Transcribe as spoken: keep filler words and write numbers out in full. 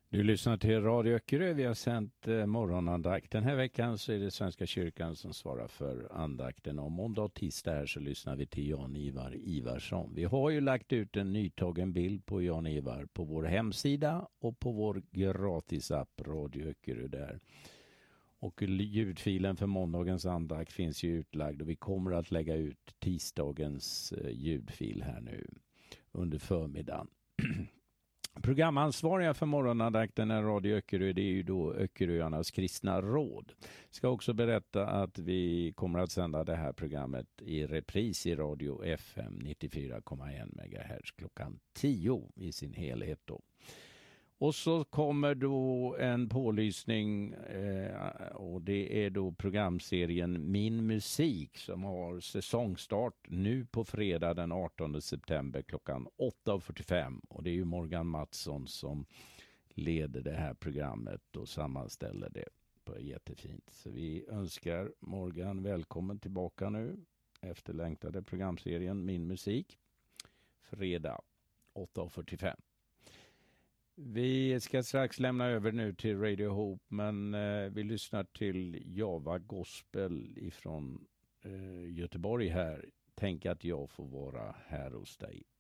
Du lyssnar till Radio Öckerö. Vi har sänt eh, morgonandakt. Den här veckan så är det Svenska kyrkan som svarar för andakten. Om måndag och tisdag här så lyssnar vi till Jan-Ivar Ivarsson. Vi har ju lagt ut en nytagen bild på Jan-Ivar på vår hemsida och på vår gratisapp Radio Öckerö där. Och ljudfilen för måndagens andakt finns ju utlagd och vi kommer att lägga ut tisdagens eh, ljudfil här nu under förmiddagen. Programansvariga för morgonandakten är Radio Öckerö, det är ju då Öckeröarnas kristna råd. Ska också berätta att vi kommer att sända det här programmet i repris i Radio F M nittiofyra komma ett megahertz klockan tio i sin helhet då. Och så kommer då en pålysning eh, och det är då programserien Min musik som har säsongstart nu på fredag den artonde september klockan åtta fyrtiofem. Och det är ju Morgan Mattsson som leder det här programmet och sammanställer det på jättefint. Så vi önskar Morgan välkommen tillbaka nu, efterlängtade programserien Min musik, fredag åtta fyrtiofem. Vi ska strax lämna över nu till Radio Hope, men eh, vi lyssnar till Java Gospel ifrån eh, Göteborg här. Tänk att jag får vara här hos dig.